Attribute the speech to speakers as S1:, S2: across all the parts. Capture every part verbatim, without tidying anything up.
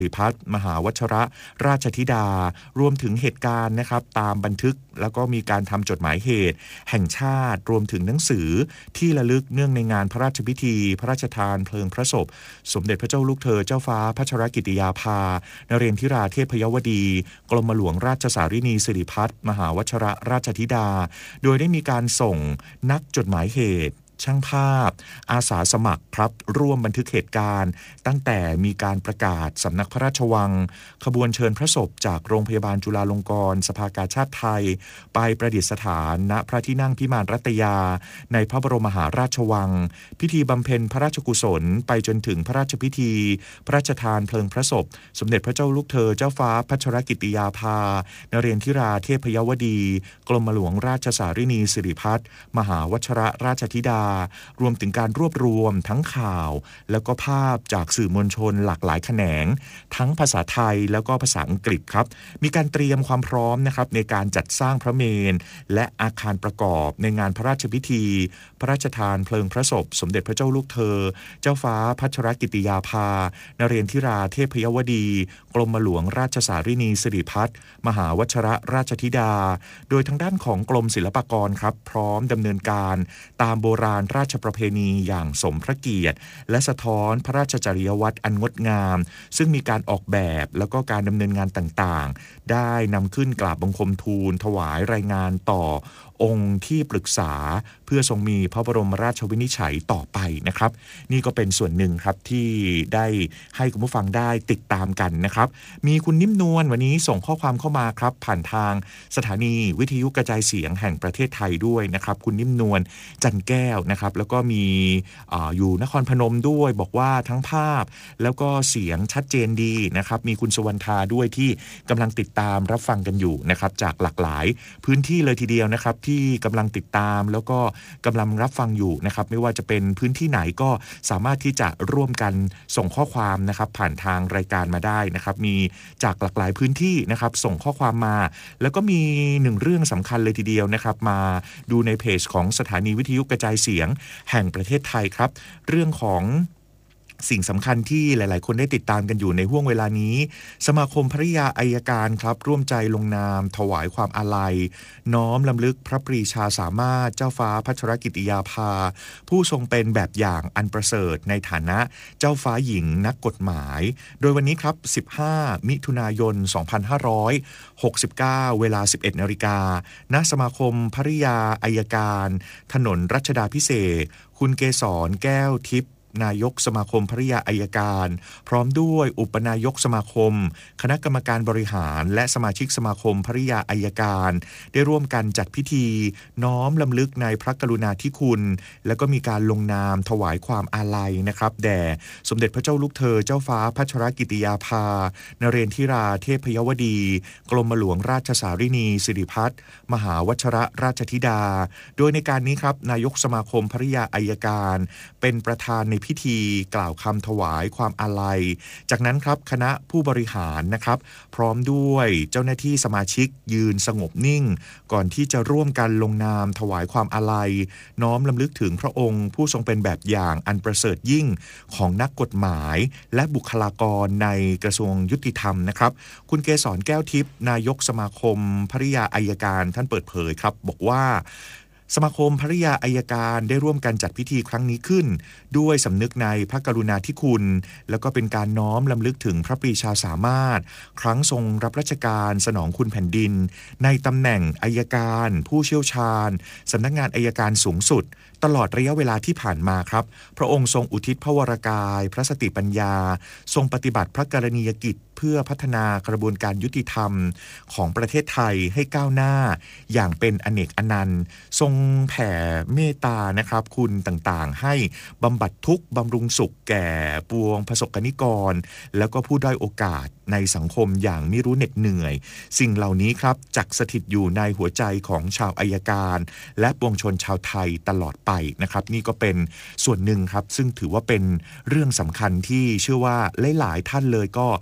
S1: ริพัฒน์มหาวชรราชธิดารวมถึงเหตุการณ์นะครับตามบันทึกแล้วก็มีการทำจดหมายเหตุแห่งชาติรวมถึงหนังสือที่ระลึกเนื่องในงานพระราชพิธีพระราชทานเพลิงพระศพสมเด็จพระเจ้าลูกเธอเจ้าฟ้าพัชรกิติยาภานเรนทิราเทพยวดีกรมหลวงราชสารินีสิริพัฒน์มหาวชรราชธิดาโดยได้มีการส่งนักจดหมายเหตุช่างภาพอาสาสมัครครับร่วมบันทึกเหตุการณ์ตั้งแต่มีการประกาศสำนักพระราชวังขบวนเชิญพระศพจากโรงพยาบาลจุฬาลงกรณ์สภากาชาดไทยไปประดิษฐานณพระที่นั่งพิมานรัตยาในพระบรมมหาราชวังพิธีบำเพ็ญพระราชกุศลไปจนถึงพระราชพิธีพระราชทานเพลิงพระศพสมเด็จพระเจ้าลูกเธอเจ้าฟ้าพัชรกิติยาภานเรนทิราเทพยวดีกรมหลวงราชสารินีสิริพัฒน์มหาวชรราชธิดารวมถึงการรวบรวมทั้งข่าวแล้วก็ภาพจากสื่อมวลชนหลากหลายแขนงทั้งภาษาไทยแล้วก็ภาษาอังกฤษครับมีการเตรียมความพร้อมนะครับในการจัดสร้างพระเมรุและอาคารประกอบในงานพระราชพิธีพระราชทานเพลิงพระศพสมเด็จพระเจ้าลูกเธอเจ้าฟ้าพัชรกิติยาภานเรนทิราเทพยวดีกรมหลวงราชสารินีสิริพัฒน์มหาวชรราชธิดาโดยทางด้านของกรมศิลปากรครับพร้อมดำเนินการตามโบราณราชประเพณีอย่างสมพระเกียรติและสะท้อนพระราชจริยวัตรอันงดงามซึ่งมีการออกแบบแล้วก็การดำเนินงานต่างๆได้นำขึ้นกราบบังคมทูลถวายรายงานต่อองค์ที่ปรึกษาเพื่อทรงมีพระบรมราชวินิจฉัยต่อไปนะครับนี่ก็เป็นส่วนหนึ่งครับที่ได้ให้คุณผู้ฟังได้ติดตามกันนะครับมีคุณนิ่มนวลวันนี้ส่งข้อความเข้ามาครับผ่านทางสถานีวิทยุกระจายเสียงแห่งประเทศไทยด้วยนะครับคุณนิ่มนวลจันแก้วนะครับแล้วก็มีออยู่นครพนมด้วยบอกว่าทั้งภาพแล้วก็เสียงชัดเจนดีนะครับมีคุณสวรรณาด้วยที่กำลังติดตามรับฟังกันอยู่นะครับจากหลากหลายพื้นที่เลยทีเดียวนะครับที่กำลังติดตามแล้วก็กำลังรับฟังอยู่นะครับไม่ว่าจะเป็นพื้นที่ไหนก็สามารถที่จะร่วมกันส่งข้อความนะครับผ่านทางรายการมาได้นะครับมีจากหลากหลายพื้นที่นะครับส่งข้อความมาแล้วก็มีหนึ่งเรื่องสำคัญเลยทีเดียวนะครับมาดูในเพจของสถานีวิทยุกระจายเสียงแห่งประเทศไทยครับเรื่องของสิ่งสำคัญที่หลายๆคนได้ติดตามกันอยู่ในห้วงเวลานี้สมาคมภริยาอัยการครับร่วมใจลงนามถวายความอาลัยน้อมลำลึกพระปรีชาสามารถเจ้าฟ้าพัชรกิติยาภาผู้ทรงเป็นแบบอย่างอันประเสริฐในฐานะเจ้าฟ้าหญิงนักกฎหมายโดยวันนี้ครับสิบห้ามิถุนายนสองพันห้าร้อยหกสิบเก้าเวลา สิบเอ็ดนาฬิกา ณสมาคมภริยาอัยการถนนรัชดาพิเศษกคุณเกษรแก้วทิพย์นายกสมาคมภริยาอัยการพร้อมด้วยอุปนายกสมาคมคณะกรรมการบริหารและสมาชิกสมาคมภริยาอัยการได้ร่วมกันจัดพิธีน้อมลำลึกในพระกรุณาธิคุณแล้วก็มีการลงนามถวายความอาลัยนะครับแด่สมเด็จพระเจ้าลูกเธอเจ้าฟ้าพัชรกิติยาภานเรนทิราเทพยวดีกรมหลวงราชสารินีสิริพัฒน์มหาวชรราชธิดาโดยในการนี้ครับนายกสมาคมภริยาอัยการเป็นประธานในพิธีกล่าวคำถวายความอาลัยจากนั้นครับคณะผู้บริหารนะครับพร้อมด้วยเจ้าหน้าที่สมาชิกยืนสงบนิ่งก่อนที่จะร่วมกันลงนามถวายความอาลัยน้อมลำลึกถึงพระองค์ผู้ทรงเป็นแบบอย่างอันประเสริฐยิ่งของนักกฎหมายและบุคลากรในกระทรวงยุติธรรมนะครับคุณเกษรแก้วทิพย์นายกสมาคมภริยาอัยการท่านเปิดเผยครับบอกว่าสมาคมภริยาอัยการได้ร่วมกันจัดพิธีครั้งนี้ขึ้นด้วยสำนึกในพระกรุณาธิคุณแล้วก็เป็นการน้อมลำลึกถึงพระปรีชาสามารถครั้งทรงรับราชการสนองคุณแผ่นดินในตำแหน่งอัยการผู้เชี่ยวชาญสำนักงานอัยการสูงสุดตลอดระยะเวลาที่ผ่านมาครับพระองค์ทรงอุทิศพระวรกายพระสติปัญญาทรงปฏิบัติพระกรณียกิจเพื่อพัฒนากระบวนการยุติธรรมของประเทศไทยให้ก้าวหน้าอย่างเป็นอเนกอนันต์ทรงแผ่เมตตานะครับคุณต่างๆให้บำบัดทุกข์บำรุงสุขแก่ปวงประสบกนิกรแล้วก็ผู้ด้อยโอกาสในสังคมอย่างไม่รู้เหน็ดเหนื่อยสิ่งเหล่านี้ครับจักสถิตอยู่ในหัวใจของชาวอัยการและปวงชนชาวไทยตลอดไปนะครับนี่ก็เป็นส่วนหนึ่งครับซึ่งถือว่าเป็นเรื่องสำคัญที่เชื่อว่าหลายๆท่านเลยก็ได้มี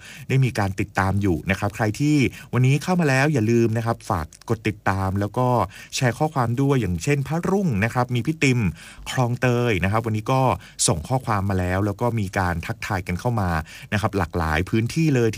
S1: มีการติดตามอยู่นะครับใครที่วันนี้เข้ามาแล้วอย่าลืมนะครับฝากกดติดตามแล้วก็แชร์ข้อความด้วยอย่างเช่นพระรุ่งนะครับมีพี่ติมคลองเตยนะครับวันนี้ก็ส่งข้อความมาแล้วแล้วก็มีการทักทายกันเข้ามานะครับหลากหลายพื้นที่เลย